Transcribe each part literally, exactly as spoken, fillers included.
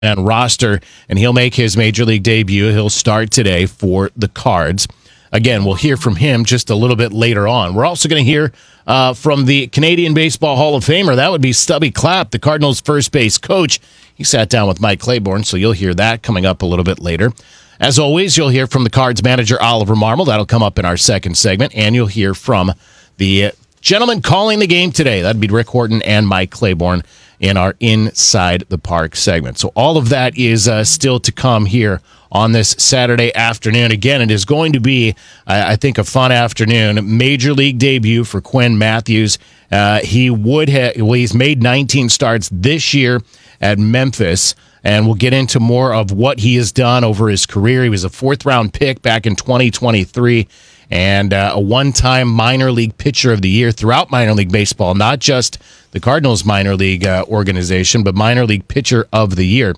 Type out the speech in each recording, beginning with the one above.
And roster, and he'll make his Major League debut. He'll start today for the Cards. Again, we'll hear from him just a little bit later on. We're also going to hear uh, from the Canadian Baseball Hall of Famer. That would be Stubby Clapp, the Cardinals' first base coach. He sat down with Mike Claiborne, so you'll hear that coming up a little bit later. As always, you'll hear from the Cards manager, Oliver Marmol. That'll come up in our second segment. And you'll hear from the gentleman calling the game today. That'd be Rick Horton and Mike Claiborne in our Inside the Park segment. So all of that is uh, still to come here on this Saturday afternoon. Again, it is going to be, I, I think, a fun afternoon. Major League debut for Quinn Matthews. Uh, he would have, well, he's made nineteen starts this year at Memphis, and we'll get into more of what he has done over his career. He was a fourth-round pick back in twenty twenty-three. And uh, a one-time minor league pitcher of the year throughout minor league baseball, not just the Cardinals minor league uh, organization, but minor league pitcher of the year.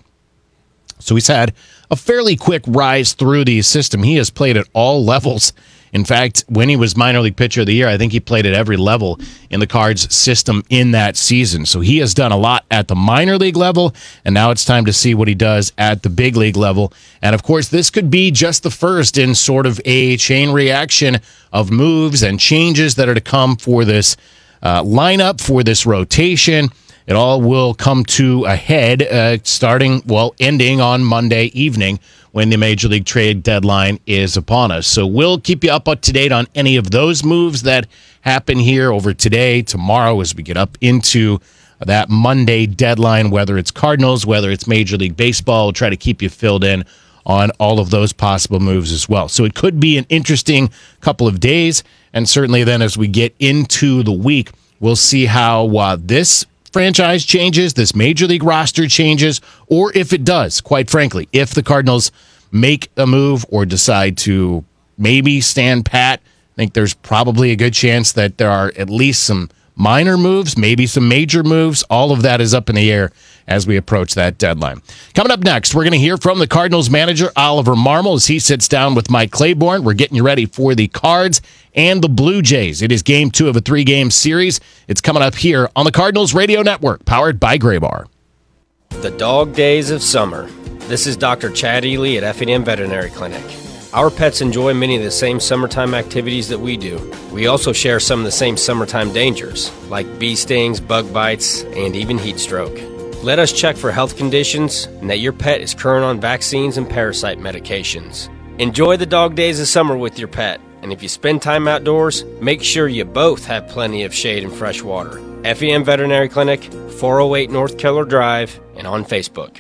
So he's had a fairly quick rise through the system. He has played at all levels. In fact, when he was minor league pitcher of the year, I think he played at every level in the Cards system in that season. So he has done a lot at the minor league level, and now it's time to see what he does at the big league level. And of course, this could be just the first in sort of a chain reaction of moves and changes that are to come for this uh, lineup, for this rotation. It all will come to a head uh, starting, well, ending on Monday evening when the Major League trade deadline is upon us. So we'll keep you up to date on any of those moves that happen here over today, tomorrow, as we get up into that Monday deadline, whether it's Cardinals, whether it's Major League Baseball. We'll try to keep you filled in on all of those possible moves as well. So it could be an interesting couple of days, and certainly then as we get into the week, we'll see how uh, this franchise changes, this Major League roster changes, or if it does, quite frankly, if the Cardinals make a move or decide to maybe stand pat. I think there's probably a good chance that there are at least some minor moves, maybe some major moves. All of that is up in the air as we approach that deadline. Coming up next, we're going to hear from the Cardinals manager, Oliver Marmol, as he sits down with Mike Claiborne. We're getting you ready for the Cards and the Blue Jays. It is game two of a three-game series. It's coming up here on the Cardinals Radio Network, powered by Graybar. The dog days of summer. This is Doctor Chad Ely at F and M Veterinary Clinic. Our pets enjoy many of the same summertime activities that we do. We also share some of the same summertime dangers, like bee stings, bug bites, and even heat stroke. Let us check for health conditions and that your pet is current on vaccines and parasite medications. Enjoy the dog days of summer with your pet, and if you spend time outdoors, make sure you both have plenty of shade and fresh water. F and M Veterinary Clinic, four oh eight North Keller Drive, and on Facebook.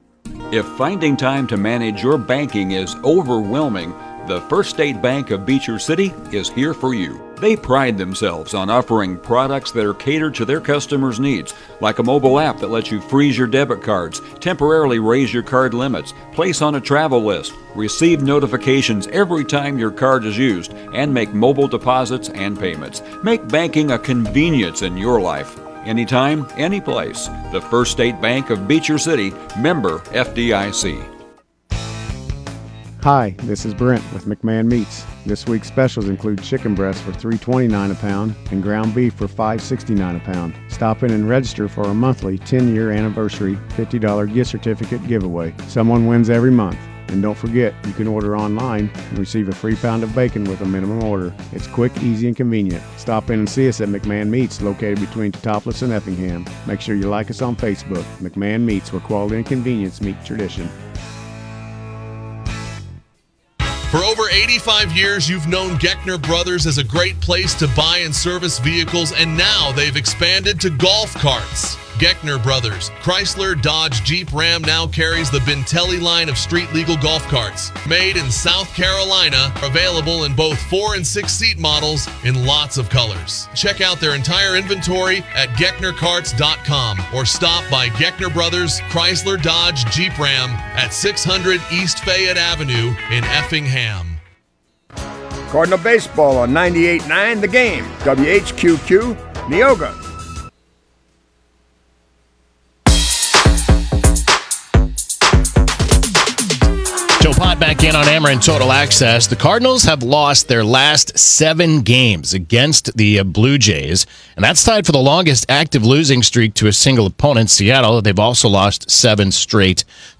If finding time to manage your banking is overwhelming, the First State Bank of Beecher City is here for you. They pride themselves on offering products that are catered to their customers' needs, like a mobile app that lets you freeze your debit cards, temporarily raise your card limits, place on a travel list, receive notifications every time your card is used, and make mobile deposits and payments. Make banking a convenience in your life. Anytime, anyplace. The First State Bank of Beecher City, member F D I C. Hi, this is Brent with McMahon Meats. This week's specials include chicken breast for three dollars and twenty-nine cents a pound and ground beef for five dollars and sixty-nine cents a pound. Stop in and register for our monthly ten-year anniversary fifty dollars gift certificate giveaway. Someone wins every month. And don't forget, you can order online and receive a free pound of bacon with a minimum order. It's quick, easy, and convenient. Stop in and see us at McMahon Meats, located between Teutopolis and Effingham. Make sure you like us on Facebook. McMahon Meats, where quality and convenience meet tradition. For over eighty-five years, you've known Geckner Brothers as a great place to buy and service vehicles, and now they've expanded to golf carts. Geckner Brothers, Chrysler, Dodge, Jeep, Ram now carries the Bintelli line of street-legal golf carts. Made in South Carolina, available in both four and six seat models in lots of colors. Check out their entire inventory at geckner carts dot com or stop by Geckner Brothers, Chrysler, Dodge, Jeep, Ram at six hundred East Fayette Avenue in Effingham. Cardinal Baseball on ninety-eight point nine The Game, W H Q Q, Neoga. Joe Pot back in on Amarin Total Access. The Cardinals have lost their last seven games against the uh, Blue Jays, and that's tied for the longest active losing streak to a single opponent, Seattle. They've also lost seven straight